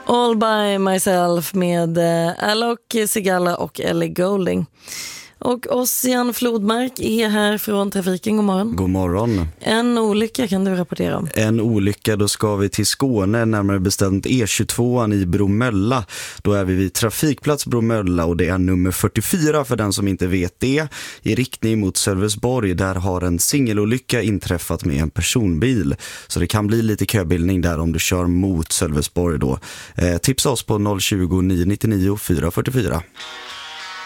All by myself med Alok Sigala och Ellie Goulding. Och Ossian Flodmark är här från trafiken. God morgon. God morgon. En olycka kan du rapportera om. En olycka, då ska vi till Skåne, närmare bestämt E22 i Bromölla. Då är vi vid trafikplats Bromölla och det är nummer 44 för den som inte vet det. I riktning mot Sölvesborg, där har en singelolycka inträffat med en personbil. Så det kan bli lite köbildning där om du kör mot Sölvesborg då. Tipsa oss på 020 999 444.